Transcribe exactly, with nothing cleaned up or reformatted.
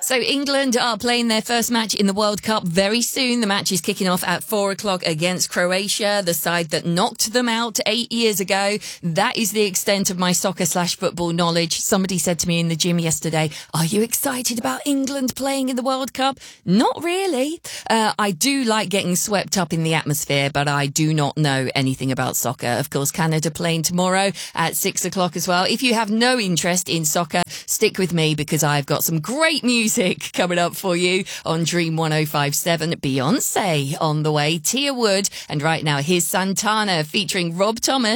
So England are playing their first match in the World Cup very soon. The match is kicking off at four o'clock against Croatia, the side that knocked them out eight years ago. That is the extent of my soccer slash football knowledge. Somebody said to me in the gym yesterday, are you excited about England playing in the World Cup? Not really. Uh, I do like getting swept up in the atmosphere, but I do not know anything about soccer. Of course, Canada playing tomorrow at six o'clock as well. If you have no interest in soccer, stick with me because I've got some great music coming up for you on Dream one oh five seven. Beyonce on the way, Tia Wood, and right now here's Santana featuring Rob Thomas.